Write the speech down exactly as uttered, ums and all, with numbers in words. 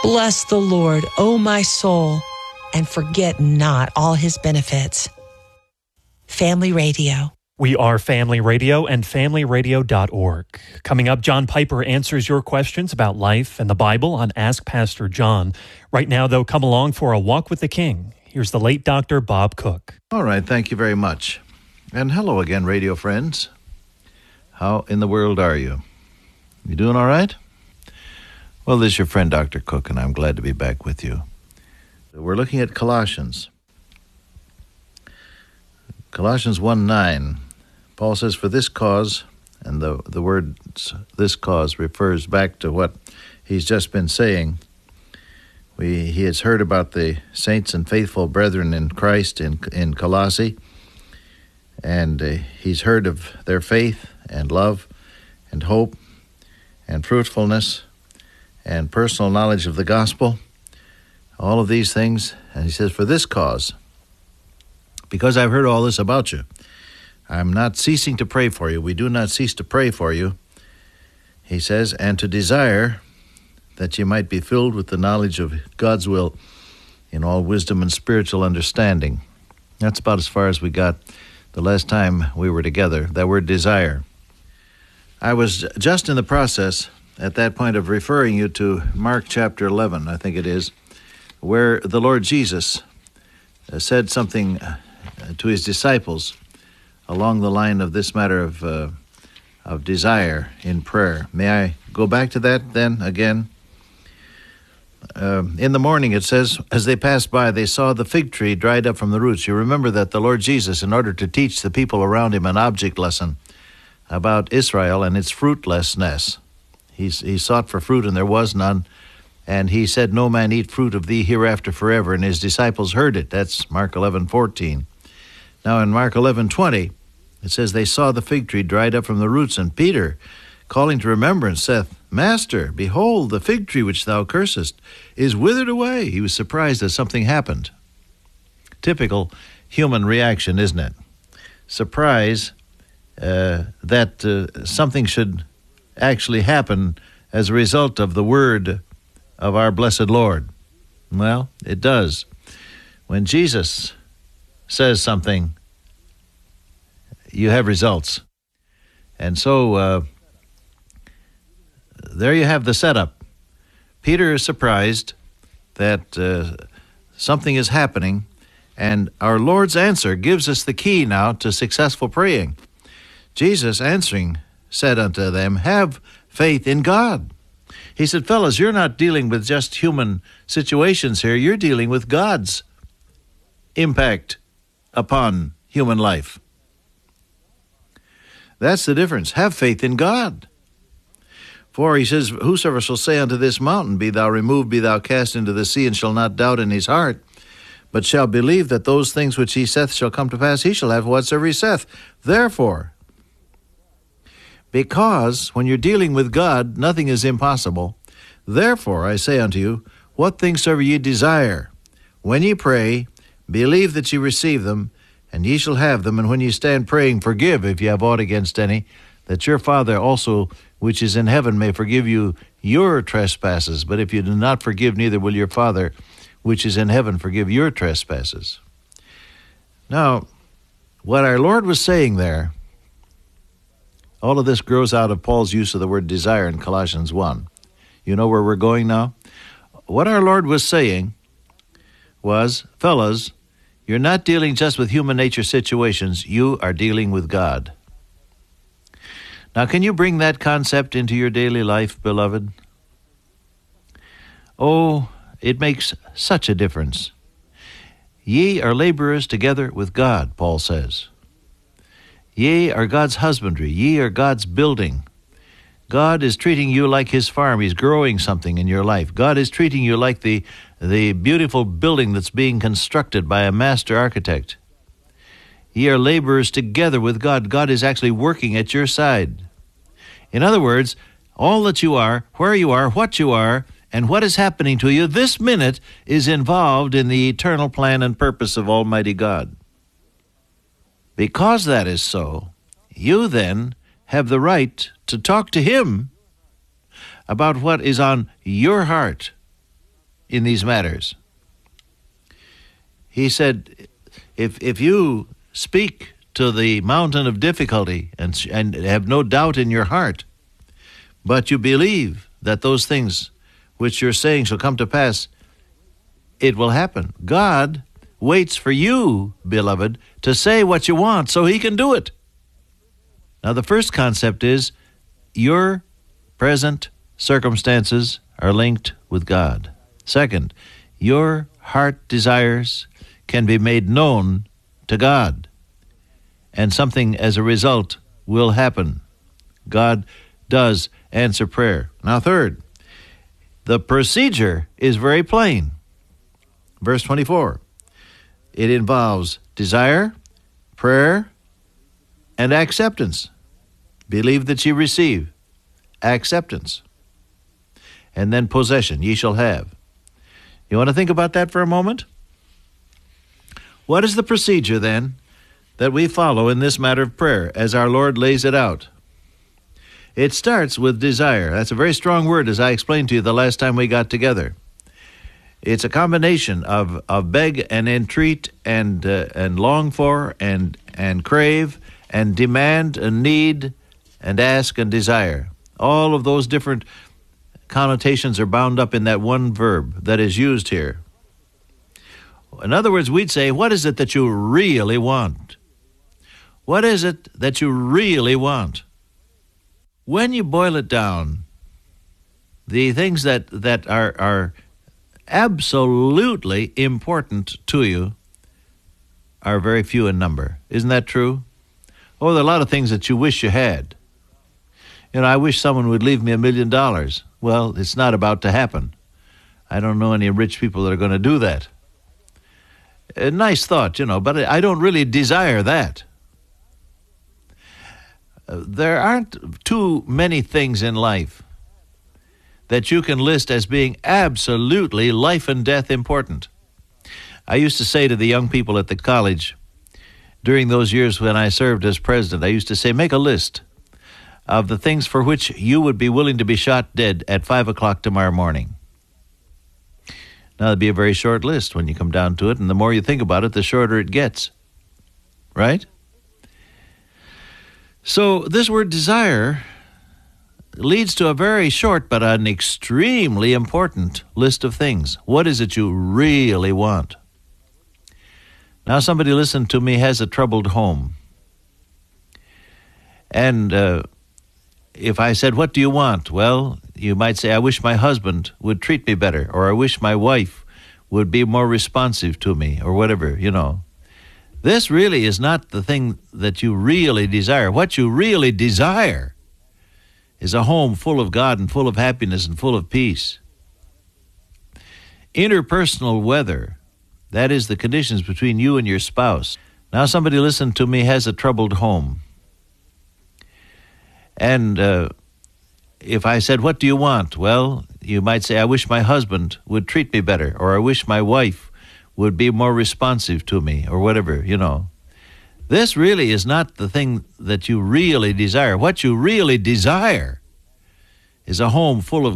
Bless the Lord, O my soul, and forget not all his benefits. Family Radio. We are Family Radio and family radio dot org. Coming up, John Piper answers your questions about life and the Bible on Ask Pastor John. Right now, though, come along for a walk with the King. Here's the late Doctor Bob Cook. All right, thank you very much. And hello again, radio friends. How in the world are you? You doing all right? Well, this is your friend Doctor Cook, and I'm glad to be back with you. We're looking at Colossians. Colossians one nine. Paul says, for this cause, and the, the word this cause refers back to what he's just been saying. We He has heard about the saints and faithful brethren in Christ in, in Colossae, and uh, he's heard of their faith and love and hope and fruitfulness and personal knowledge of the gospel, all of these things. And he says, for this cause, because I've heard all this about you, I'm not ceasing to pray for you. We do not cease to pray for you, he says, and to desire that you might be filled with the knowledge of God's will in all wisdom and spiritual understanding. That's about as far as we got the last time we were together, that word desire. I was just in the process at that point of referring you to Mark chapter eleven, I think it is, where the Lord Jesus said something to his disciples along the line of this matter of uh, of desire in prayer. May I go back to that then again? Uh, in the morning, it says, as they passed by, they saw the fig tree dried up from the roots. You remember that the Lord Jesus, in order to teach the people around him an object lesson about Israel and its fruitlessness, he, he sought for fruit and there was none. And he said, no man eat fruit of thee hereafter forever. And his disciples heard it. That's Mark eleven fourteen. Now in Mark eleven twenty, it says, they saw the fig tree dried up from the roots. And Peter, calling to remembrance, saith, Master, behold, the fig tree which thou cursest is withered away. He was surprised that something happened. Typical human reaction, isn't it? Surprise uh, that uh, something should actually happen as a result of the word of our blessed Lord. Well, it does. When Jesus says something, you have results. And so uh, there you have the setup. Peter is surprised that uh, something is happening, and our Lord's answer gives us the key now to successful praying. Jesus answering said unto them, have faith in God. He said, fellas, you're not dealing with just human situations here. You're dealing with God's impact upon human life. That's the difference. Have faith in God. For he says, whosoever shall say unto this mountain, be thou removed, be thou cast into the sea, and shall not doubt in his heart, but shall believe that those things which he saith shall come to pass, he shall have whatsoever he saith. Therefore, because when you're dealing with God, nothing is impossible. Therefore, I say unto you, what things soever ye desire, when ye pray, believe that ye receive them, and ye shall have them. And when ye stand praying, forgive if ye have aught against any, that your Father also, which is in heaven, may forgive you your trespasses. But if you do not forgive, neither will your Father, which is in heaven, forgive your trespasses. Now, what our Lord was saying there, all of this grows out of Paul's use of the word desire in Colossians one. You know where we're going now? What our Lord was saying was, fellas, you're not dealing just with human nature situations. You are dealing with God. Now, can you bring that concept into your daily life, beloved? Oh, it makes such a difference. Ye are laborers together with God, Paul says. Ye are God's husbandry. Ye are God's building. God is treating you like his farm. He's growing something in your life. God is treating you like the, the beautiful building that's being constructed by a master architect. Ye are laborers together with God. God is actually working at your side. In other words, all that you are, where you are, what you are, and what is happening to you this minute is involved in the eternal plan and purpose of Almighty God. Because that is so, you then have the right to talk to him about what is on your heart in these matters. He said, if if you speak to the mountain of difficulty and and have no doubt in your heart, but you believe that those things which you're saying shall come to pass, it will happen. God waits for you, beloved, to say what you want so he can do it. Now, the first concept is your present circumstances are linked with God. Second, your heart desires can be made known to God, and something as a result will happen. God does answer prayer. Now, third, the procedure is very plain. Verse twenty-four, it involves desire, prayer, and acceptance. Believe that ye receive. Acceptance. And then possession, ye shall have. You want to think about that for a moment? What is the procedure, then, that we follow in this matter of prayer as our Lord lays it out? It starts with desire. That's a very strong word, as I explained to you the last time we got together. It's a combination of, of beg and entreat and uh, and long for and and crave and demand and need and ask and desire. All of those different connotations are bound up in that one verb that is used here. In other words, we'd say, what is it that you really want? What is it that you really want? When you boil it down, the things that, that are, are absolutely important to you are very few in number. Isn't that true? Oh, there are a lot of things that you wish you had. You know, I wish someone would leave me a million dollars. Well, it's not about to happen. I don't know any rich people that are going to do that. A nice thought, you know, but I don't really desire that. Uh, there aren't too many things in life that you can list as being absolutely life and death important. I used to say to the young people at the college, during those years when I served as president, I used to say, make a list of the things for which you would be willing to be shot dead at five o'clock tomorrow morning. Now, that'd be a very short list when you come down to it, and the more you think about it, the shorter it gets. Right? So this word desire leads to a very short but an extremely important list of things. What is it you really want? Now, somebody, listen to me, has a troubled home. And uh, if I said, what do you want? Well, you might say, I wish my husband would treat me better, or I wish my wife would be more responsive to me, or whatever, you know. This really is not the thing that you really desire. What you really desire is a home full of God and full of happiness and full of peace. Interpersonal weather, that is the conditions between you and your spouse. Now, somebody, listen to me, has a troubled home. And uh, if I said, what do you want? Well, you might say, I wish my husband would treat me better, or I wish my wife would be more responsive to me, or whatever, you know. This really is not the thing that you really desire. What you really desire is a home full of